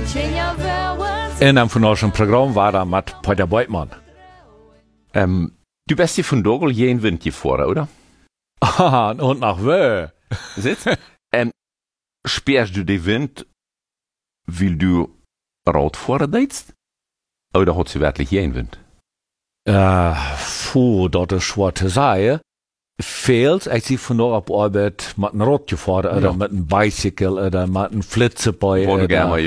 In einem von unserem Programm war da mit Peter Beutmann. Du bist hier von Dogel jeden Wind gefahren, oder? Ah, und nach wo? Sitz? Sperrst du den Wind, weil du Radfahren deitst? Oder hat sie wirklich jeden Wind? Dat ist schwer zu sagen. Fehlt, als ich von der Arbeit mit einem Rad gefahren oder mit einem Bicycle oder mit einem Flitzerbike. Wo du gerne mal